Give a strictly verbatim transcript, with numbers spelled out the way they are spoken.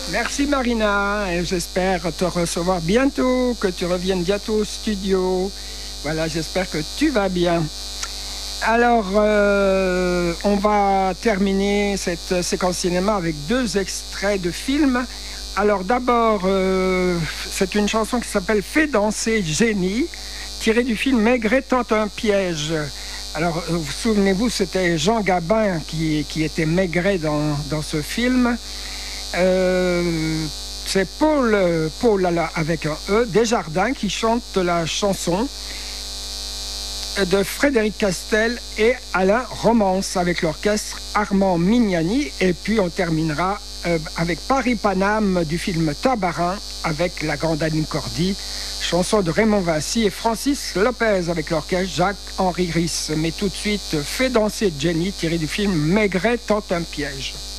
Merci Marina, et j'espère te recevoir bientôt, que tu reviennes bientôt au studio. Voilà, j'espère que tu vas bien. Alors, euh, on va terminer cette séquence cinéma avec deux extraits de films. Alors d'abord, euh, c'est une chanson qui s'appelle « Fais danser Jenny », tirée du film « Maigret tente un piège ». Alors, vous souvenez-vous, c'était Jean Gabin qui, qui était Maigret dans, dans ce film. Euh, c'est Paul, Paul avec un E, Desjardins qui chante la chanson de Frédéric Castel et Alain Romance avec l'orchestre Armand Mignani. Et puis on terminera euh, avec Paris-Paname du film Tabarin avec la grande Annie Cordy, chanson de Raymond Vinci et Francis Lopez avec l'orchestre Jacques-Henri Risse. Mais tout de suite, Fais danser Jenny tiré du film Maigret tente un piège.